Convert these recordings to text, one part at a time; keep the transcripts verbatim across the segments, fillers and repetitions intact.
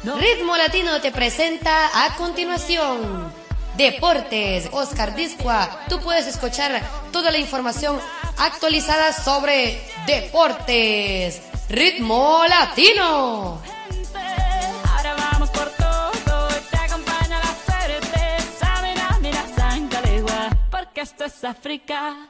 Ritmo Latino te presenta a continuación Deportes, Oscar Discua. Tú puedes escuchar toda la información actualizada sobre deportes. Ritmo Latino. Ahora vamos por todo, te acompaña la certeza. Mira, mira, Santa Legua, porque esto es África.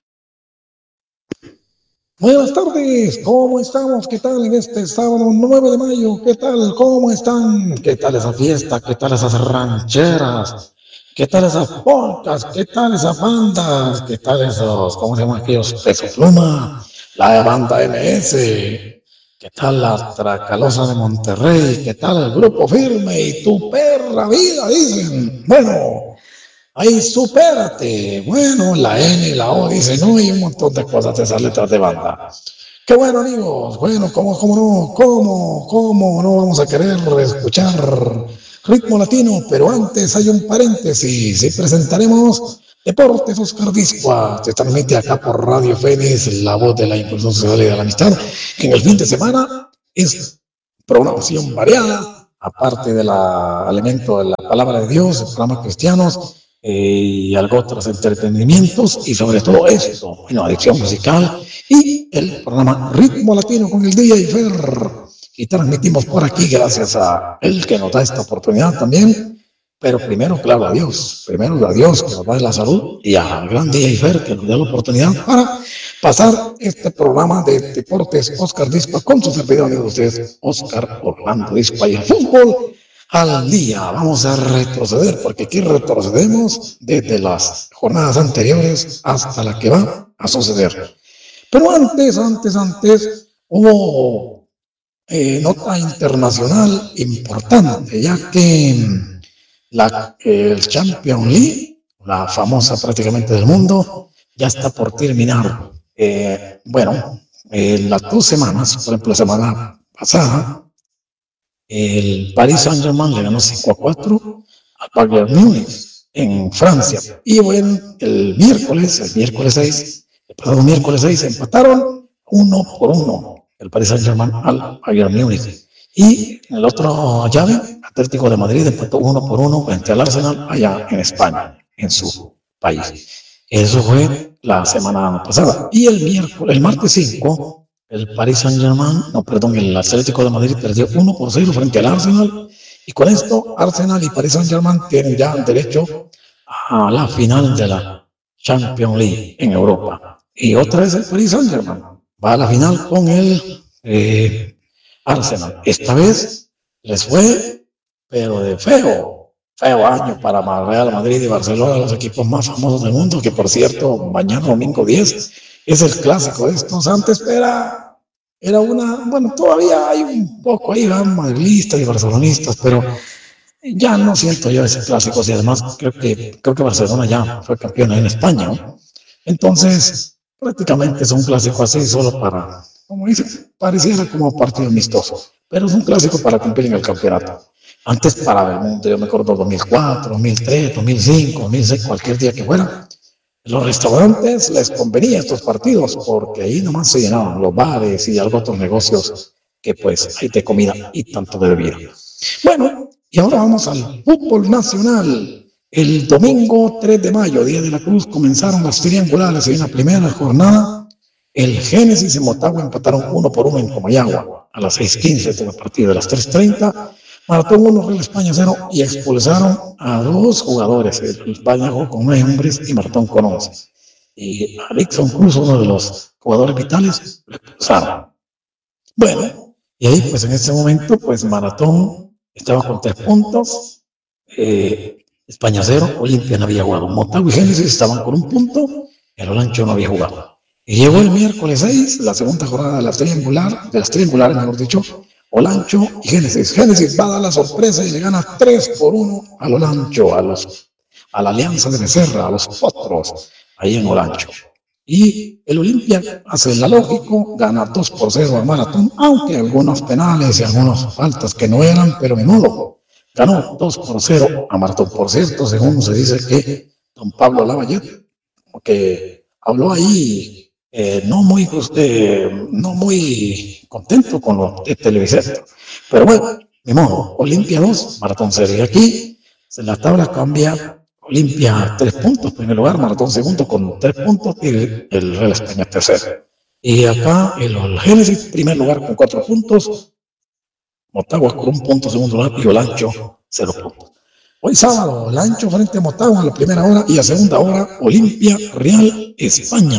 Buenas tardes, ¿cómo estamos? ¿Qué tal en este sábado nueve de mayo? ¿Qué tal? ¿Cómo están? ¿Qué tal esa fiesta? ¿Qué tal esas rancheras? ¿Qué tal esas polcas? ¿Qué tal esas bandas? ¿Qué tal esos, cómo se llaman aquellos? Peso Pluma, la banda M S. ¿Qué tal la Tracalosa de Monterrey? ¿Qué tal el Grupo Firme y Tu Perra Vida? Dicen. Bueno, ahí supérate. Bueno, la N y la O dicen, no, y un montón de cosas de esas letras de banda. Qué bueno, amigos. Bueno, ¿cómo, cómo no? ¿Cómo, cómo no vamos a querer escuchar Ritmo Latino? Pero antes hay un paréntesis y presentaremos Deportes Oscar Discua. Se transmite acá por Radio Fénix, la voz de la inclusión social y de la amistad, que en el fin de semana es programación variada, aparte del elemento de la palabra de Dios, el programa cristianos, eh, y algo otros entretenimientos, y sobre todo esto, bueno, adicción musical, y el programa Ritmo Latino con el D J Fer. Y transmitimos por aquí gracias a él que nos da esta oportunidad también. Pero primero, claro, a Dios. Primero a Dios que nos da la salud y al gran D J Fer que nos da la oportunidad para pasar este programa de Deportes Oscar Discua con su servidor de ustedes, Oscar Orlando Discua, y el fútbol al día. Vamos a retroceder porque aquí retrocedemos desde las jornadas anteriores hasta la que va a suceder. Pero antes, antes, antes hubo eh, nota internacional importante, ya que La, el Champions League, la famosa prácticamente del mundo, ya está por terminar. Eh, bueno, eh, las dos semanas, por ejemplo, la semana pasada, el Paris Saint-Germain le ganó cinco a cuatro al Bayern Múnich en Francia. Y bueno, el miércoles, el miércoles seis, el pasado miércoles seis, empataron uno por uno el Paris Saint-Germain al Bayern Múnich. Y en el otro llave, Atlético de Madrid empató uno por uno frente al Arsenal allá en España, en su país. Eso fue la semana pasada. Y el miércoles, el martes cinco, el Paris Saint-Germain, no, perdón, el Atlético de Madrid perdió uno por cero frente al Arsenal. Y con esto, Arsenal y Paris Saint-Germain tienen ya derecho a la final de la Champions League en Europa. Y otra vez el Paris Saint-Germain va a la final con el Eh, Arsenal. Esta vez les fue, pero de feo, feo año para Real Madrid y Barcelona, los equipos más famosos del mundo, que por cierto, mañana domingo diez es el clásico de estos. Antes era, era una, bueno, todavía hay un poco ahí, van madridistas y barcelonistas, pero ya no siento yo ese clásico, y además creo que, creo que Barcelona ya fue campeón en España, ¿no? Entonces, prácticamente es un clásico así solo para, como dice, pareciera como partido amistoso, pero es un clásico para cumplir en el campeonato. Antes para el mundo, yo me acuerdo dos mil cuatro, dos mil tres, dos mil cinco, dos mil seis, cualquier día que fuera, los restaurantes les convenía estos partidos porque ahí nomás se llenaban los bares y algo otros negocios que pues hay de comida y tanto de bebida. Bueno, y ahora vamos al fútbol nacional. El domingo tres de mayo, Día de la Cruz, comenzaron las triangulares en la primera jornada. El Génesis y Motagua empataron uno por uno en Comayagua. A las seis quince tuvo el partido, de las tres treinta. Maratón uno, Real España cero, y expulsaron a dos jugadores. El España jugó con nueve hombres y Maratón con once. Y a Dixon Cruz, uno de los jugadores vitales, lo expulsaron. Bueno, y ahí pues en ese momento, pues Maratón estaba con tres puntos. Eh, España cero, Olimpia no había jugado. Motagua y Génesis estaban con un punto, el Olancho no había jugado. Y llegó el miércoles seis, la segunda jornada de las triangular, de las triangulares, mejor dicho, Olancho y Génesis. Génesis va a dar la sorpresa y le gana tres por uno al Olancho, a, los, a la Alianza de Becerra, a los Potros, ahí en Olancho. Y el Olimpia hace la lógico, gana dos por cero al Maratón, aunque algunos penales y algunas faltas que no eran, pero menudo. Ganó dos por cero a Maratón. Por cierto, según se dice que don Pablo Lavallette, que habló ahí, eh, no, muy, eh, no muy contento con lo de Televicentro. Pero bueno, Ni modo, Olimpia dos, Maratón cero. Y aquí, en la tabla cambia Olimpia tres puntos, primer lugar, Maratón segundo con tres puntos y el, el Real España tercero. Y acá el, el Génesis, primer lugar con cuatro puntos, Motagua con un punto, segundo lugar, y Olancho, cero puntos. Hoy sábado, Olancho frente a Motagua a la primera hora y a segunda hora, Olimpia Real España.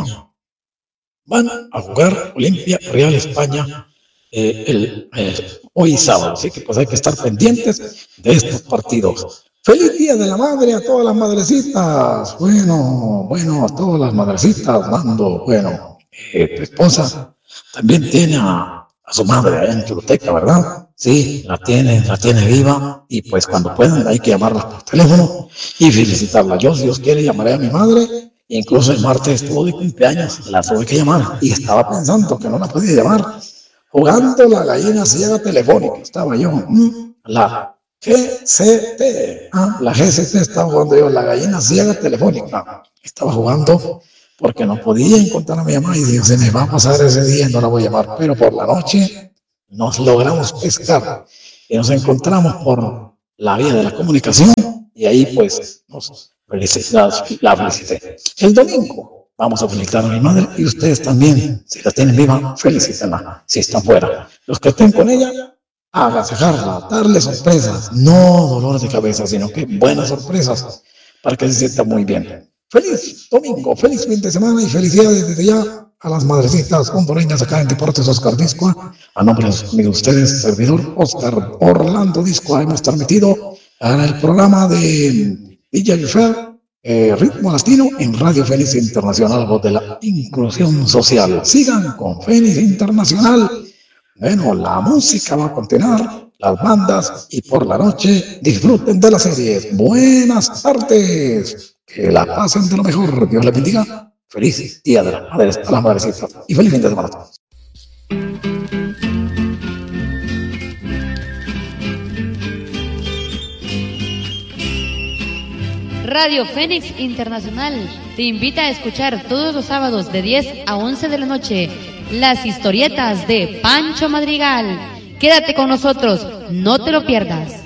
Van a jugar Olimpia Real España eh, el, eh, hoy sábado, así que pues hay que estar pendientes de estos partidos. ¡Feliz Día de la Madre a todas las madrecitas! Bueno, bueno, a todas las madrecitas, mando, bueno, eh, tu esposa también tiene a, a su madre allá en Choluteca, ¿verdad? Sí, la tiene, la tiene viva y pues cuando puedan hay que llamarla por teléfono y felicitarla. Yo, si Dios quiere, llamaré a mi madre. Incluso el martes estuvo de cumpleaños, la tuve que llamar y estaba pensando que no la podía llamar. Jugando la gallina ciega telefónica, estaba yo, ¿m? la G C T, ¿ah? la G C T estaba jugando yo, la gallina ciega telefónica. Estaba jugando porque no podía encontrar a mi mamá y dije, se me va a pasar ese día y no la voy a llamar. Pero por la noche nos logramos pescar y nos encontramos por la vía de la comunicación y ahí pues nos felicitados, la felicité. El domingo vamos a felicitar a mi madre y ustedes también, si la tienen viva, felicítenla, si están fuera. Los que estén con ella, agasajarla, darle sorpresas, no dolores de cabeza, sino que buenas sorpresas para que se sienta muy bien. Feliz domingo, feliz fin de semana y felicidades desde ya a las madrecitas hondureñas acá en Deportes Oscar Discoa. A nombre de ustedes, servidor Oscar Orlando Discoa, hemos transmitido el programa de D J Fer, eh, Ritmo Latino en Radio Fénix Internacional, voz de la inclusión social. Sigan con Fénix Internacional. Bueno, la música va a continuar, las bandas y por la noche disfruten de las series. Buenas tardes, que la pasen de lo mejor. Dios les bendiga. Feliz Día de las Madres a las Madrecitas y feliz fin de semana a todos. Radio Fénix Internacional te invita a escuchar todos los sábados de diez a once de la noche las historietas de Pancho Madrigal. Quédate con nosotros, no te lo pierdas.